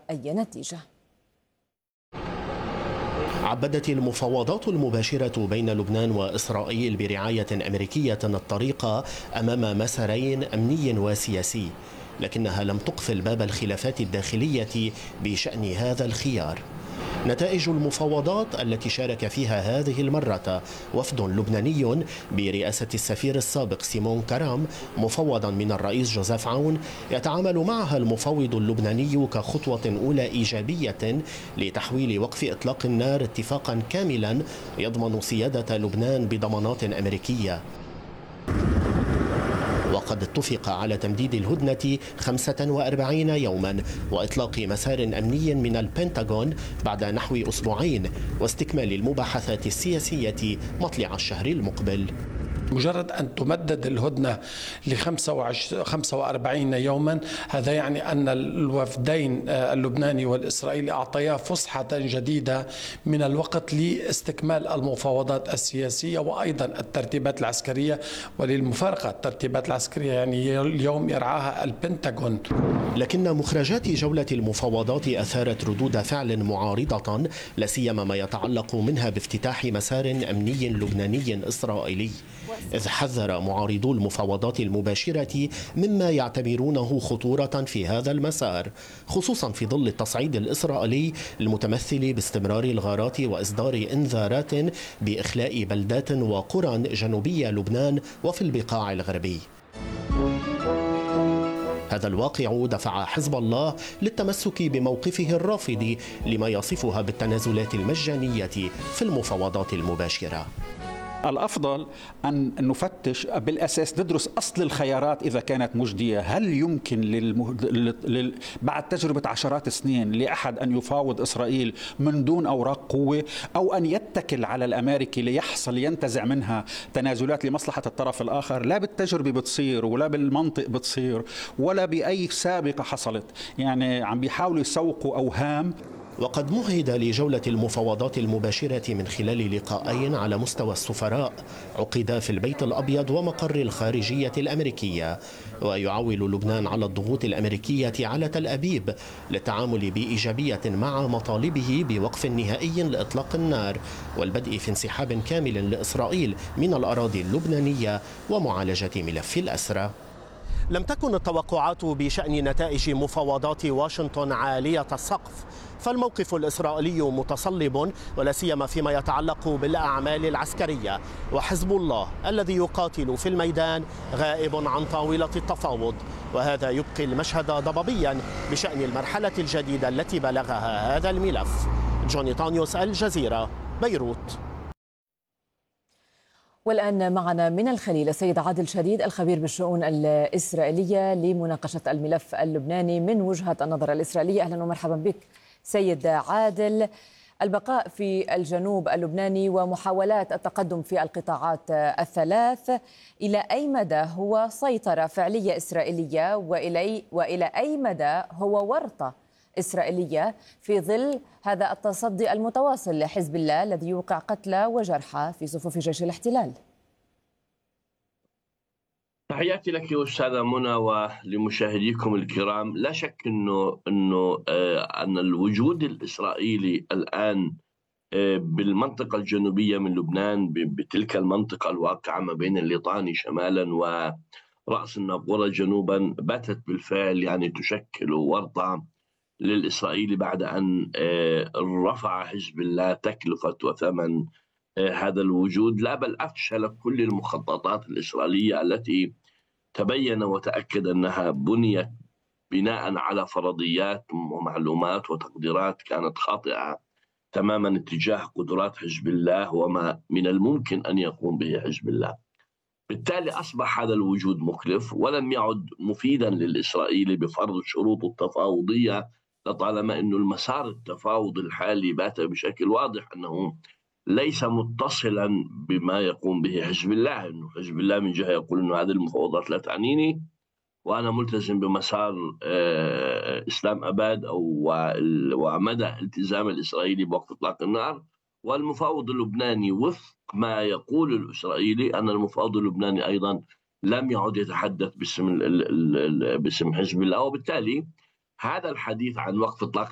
أي نتيجة. عبدت المفاوضات المباشرة بين لبنان وإسرائيل برعاية أمريكية الطريق أمام مسارين أمني وسياسي، لكنها لم تقفل باب الخلافات الداخلية بشأن هذا الخيار. نتائج المفاوضات التي شارك فيها هذه المرة وفد لبناني برئاسة السفير السابق سيمون كرام مفوضا من الرئيس جوزيف عون يتعامل معها المفوض اللبناني كخطوة أولى إيجابية لتحويل وقف إطلاق النار اتفاقا كاملا يضمن سيادة لبنان بضمانات أمريكية. وقد اتفق على تمديد الهدنة 45 يوما وإطلاق مسار أمني من البنتاغون بعد نحو أسبوعين واستكمال المباحثات السياسية مطلع الشهر المقبل. مجرد أن تمدد الهدنة ل 45 يوما، هذا يعني أن الوفدين اللبناني والإسرائيلي أعطيا فسحة جديدة من الوقت لاستكمال المفاوضات السياسية وأيضا الترتيبات العسكرية. وللمفارقة الترتيبات العسكرية يعني اليوم يرعاها البنتاغون. لكن مخرجات جولة المفاوضات أثارت ردود فعل معارضة، لا سيما ما يتعلق منها بافتتاح مسار أمني لبناني إسرائيلي، إذ حذر معارضو المفاوضات المباشرة مما يعتبرونه خطورة في هذا المسار، خصوصا في ظل التصعيد الإسرائيلي المتمثل باستمرار الغارات وإصدار إنذارات بإخلاء بلدات وقرى جنوبي لبنان وفي البقاع الغربي. هذا الواقع دفع حزب الله للتمسك بموقفه الرافض لما يصفها بالتنازلات المجانية في المفاوضات المباشرة. الأفضل أن نفتش بالأساس، ندرس أصل الخيارات إذا كانت مجدية. هل يمكن بعد تجربة عشرات السنين لأحد أن يفاوض إسرائيل من دون أوراق قوة، أو أن يتكل على الأمريكي ينتزع منها تنازلات لمصلحة الطرف الآخر؟ لا بالتجربة بتصير، ولا بالمنطق بتصير، ولا بأي سابقة حصلت. يعني عم بيحاولوا يسوقوا أوهام. وقد مهد لجولة المفاوضات المباشرة من خلال لقاءين على مستوى السفراء عقدا في البيت الأبيض ومقر الخارجية الأمريكية، ويعول لبنان على الضغوط الأمريكية على تل أبيب للتعامل بإيجابية مع مطالبه بوقف نهائي لإطلاق النار والبدء في انسحاب كامل لإسرائيل من الأراضي اللبنانية ومعالجة ملف الأسرى. لم تكن التوقعات بشأن نتائج مفاوضات واشنطن عالية السقف، فالموقف الإسرائيلي متصلب ولا سيما فيما يتعلق بالأعمال العسكرية، وحزب الله الذي يقاتل في الميدان غائب عن طاولة التفاوض، وهذا يبقي المشهد ضبابيا بشأن المرحلة الجديدة التي بلغها هذا الملف. جوني طانيوس، الجزيرة، بيروت. والآن معنا من الخليل السيد عادل شديد الخبير بالشؤون الإسرائيلية لمناقشة الملف اللبناني من وجهة النظر الإسرائيلية. أهلا ومرحبا بك سيد عادل. البقاء في الجنوب اللبناني ومحاولات التقدم في القطاعات الثلاث، إلى أي مدى هو سيطرة فعلية إسرائيلية وإلى أي مدى هو ورطة إسرائيلية في ظل هذا التصدي المتواصل لحزب الله الذي يوقع قتلى وجرحى في صفوف جيش الاحتلال؟ تحياتي لك أستاذة منى ولمشاهديكم الكرام. لا شك أن الوجود الإسرائيلي الآن بالمنطقة الجنوبية من لبنان، بتلك المنطقة الواقعة ما بين الليطاني شمالا ورأس النافورة جنوبا، باتت بالفعل يعني تشكل ورطة للإسرائيلي بعد أن رفع حزب الله تكلفة وثمن هذا الوجود، لا بل أفشل كل المخططات الإسرائيلية التي تبين وتأكد أنها بنيت بناء على فرضيات ومعلومات وتقديرات كانت خاطئة تماما اتجاه قدرات حزب الله وما من الممكن أن يقوم به حزب الله. بالتالي أصبح هذا الوجود مكلف ولم يعد مفيدا للإسرائيلي بفرض شروط التفاوضية، لطالما أن المسار التفاوض الحالي بات بشكل واضح أنه ليس متصلا بما يقوم به حزب الله. أنه حزب الله من جهة يقول أنه هذه المفاوضات لا تعنيني وأنا ملتزم بمسار إسلام أباد ومدى التزام الإسرائيلي بوقف إطلاق النار، والمفاوض اللبناني وفق ما يقول الإسرائيلي أن المفاوض اللبناني أيضا لم يعد يتحدث باسم حزب الله، وبالتالي هذا الحديث عن وقف إطلاق